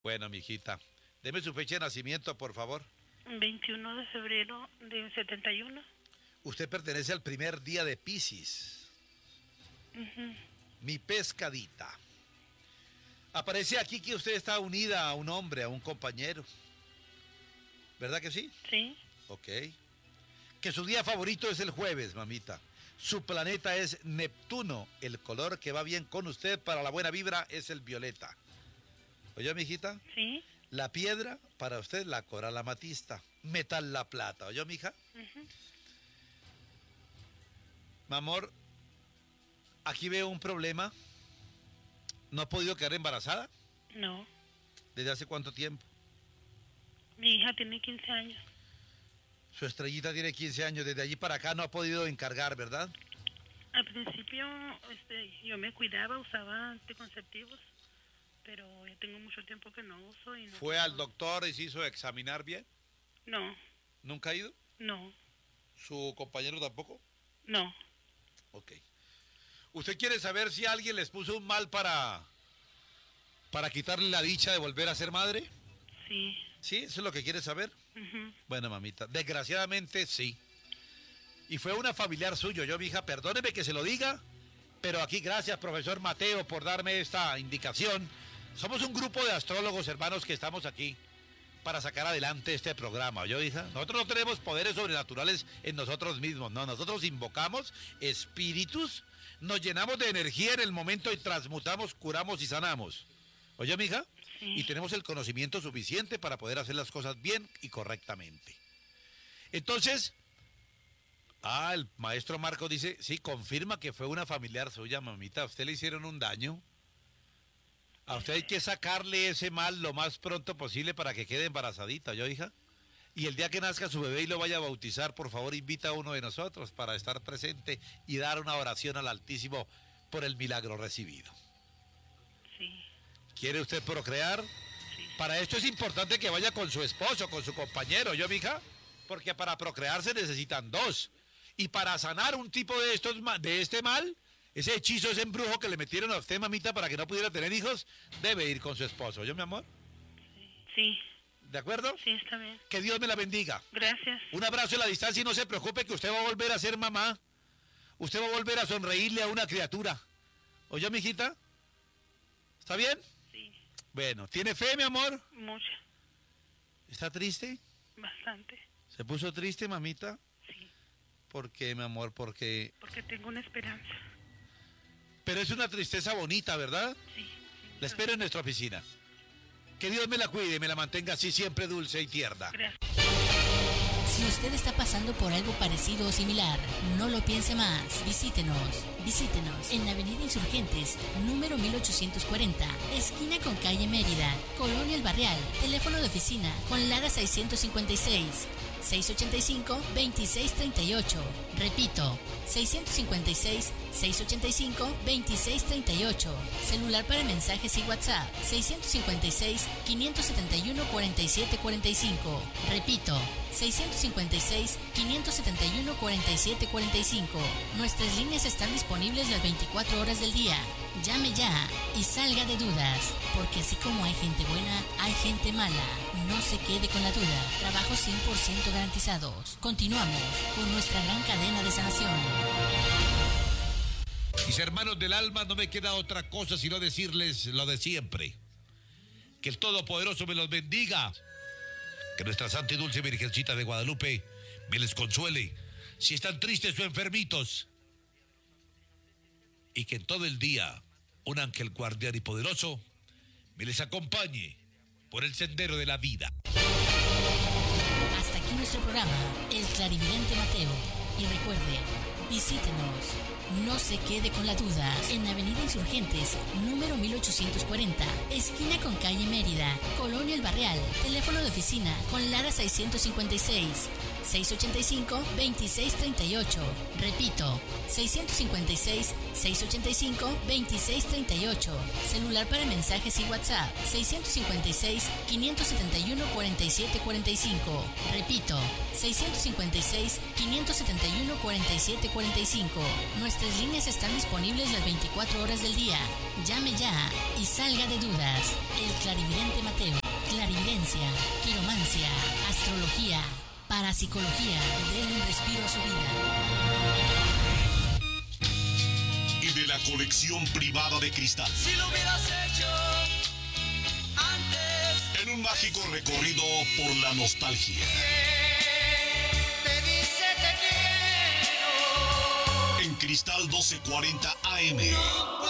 Bueno, mijita, deme su fecha de nacimiento, por favor. 21 de febrero de 71. Usted pertenece al primer día de Piscis. Ujú. Mi pescadita. Aparece aquí que usted está unida a un hombre, a un compañero. ¿Verdad que sí? Sí. Ok. Que su día favorito es el jueves, mamita. Su planeta es Neptuno. El color que va bien con usted para la buena vibra es el violeta. ¿Oyó, mijita? Sí. La piedra, para usted, la coral amatista. Metal, la plata. ¿Oyó, mija? Ujú. Mi amor, aquí veo un problema. ¿No ha podido quedar embarazada? No. ¿Desde hace cuánto tiempo? Mi hija tiene 15 años. Su estrellita tiene 15 años. Desde allí para acá no ha podido encargar, ¿verdad? Al principio yo me cuidaba, usaba anticonceptivos, pero ya tengo mucho tiempo que no uso y no. ¿Fue al doctor y se hizo examinar bien? No, ¿Nunca ha ido? no, ¿Su compañero tampoco? no. Ok. ¿Usted quiere saber si alguien les puso un mal para quitarle la dicha de volver a ser madre? Sí. ¿Sí? ¿Eso es lo que quiere saber? Ujú. Bueno, mamita, desgraciadamente sí. Y fue una familiar suyo. Yo, mi hija, perdóneme que se lo diga, pero aquí gracias, profesor Mateo, por darme esta indicación. Somos un grupo de astrólogos, hermanos, que estamos aquí para sacar adelante este programa. ¿Yo, hija? Nosotros no tenemos poderes sobrenaturales en nosotros mismos, no. Nosotros invocamos espíritus, nos llenamos de energía en el momento y transmutamos, curamos y sanamos. ¿Oye, mija? Sí. Y tenemos el conocimiento suficiente para poder hacer las cosas bien y correctamente. Entonces, el maestro Marco dice, sí, confirma que fue una familiar suya, mamita. A usted le hicieron un daño. A usted hay que sacarle ese mal lo más pronto posible para que quede embarazadita, ¿yo, hija? Y el día que nazca su bebé y lo vaya a bautizar, por favor, invita a uno de nosotros para estar presente y dar una oración al Altísimo por el milagro recibido. Sí. ¿Quiere usted procrear? Sí. Para esto es importante que vaya con su esposo, con su compañero, ¿yo, mija? Porque para procrear se necesitan dos. Y para sanar un tipo de este mal, ese hechizo, ese embrujo que le metieron a usted, mamita, para que no pudiera tener hijos, debe ir con su esposo, ¿yo, mi amor? Sí. ¿De acuerdo? Sí, está bien. Que Dios me la bendiga. Gracias. Un abrazo en la distancia y no se preocupe que usted va a volver a ser mamá. Usted va a volver a sonreírle a una criatura. ¿Oyó, mijita? ¿Está bien? Sí. Bueno, ¿tiene fe, mi amor? Mucha. ¿Está triste? Bastante. ¿Se puso triste, mamita? Sí. ¿Por qué, mi amor? Porque... Porque tengo una esperanza. Pero es una tristeza bonita, ¿verdad? Sí. La espero en nuestra oficina. Que Dios me la cuide y me la mantenga así siempre dulce y tierna. Gracias. Si usted está pasando por algo parecido o similar, no lo piense más. Visítenos en Avenida Insurgentes, número 1840, esquina con calle Mérida, Colonia El Barrial. Teléfono de oficina con Lara 656 685-2638. Repito, 656-685-2638. Celular para mensajes y WhatsApp, 656-571-4745. Repito, 656-571-4745. Nuestras líneas están disponibles las 24 horas del día. Llame ya y salga de dudas, porque así como hay gente buena, hay gente mala. No se quede con la duda. Trabajos 100% garantizados. Continuamos con nuestra gran cadena de sanación. Mis hermanos del alma, no me queda otra cosa sino decirles lo de siempre. Que el Todopoderoso me los bendiga. Que nuestra Santa y Dulce Virgencita de Guadalupe me les consuele si están tristes o enfermitos. Y que en todo el día un ángel guardián y poderoso me les acompañe por el sendero de la vida. Hasta aquí nuestro programa, El Clarividente Mateo. Y recuerde, visítenos, no se quede con la duda, en Avenida Insurgentes, número 1840, esquina con calle Mérida, Colonia El Barrial. Teléfono de oficina con Lara 656 656-685-2638. Repito, 656-685-2638. Celular para mensajes y WhatsApp, 656-571-4745. Repito, 656-571-4745. Nuestras líneas están disponibles las 24 horas del día. Llame ya y salga de dudas. El clarividente Mateo. Clarividencia, quiromancia, astrología, parapsicología. Den un respiro a su vida. Y de la colección privada de cristal. Si lo hubieras hecho antes. En un mágico recorrido por la nostalgia. Te dice te quiero. En Cristal 1240 AM.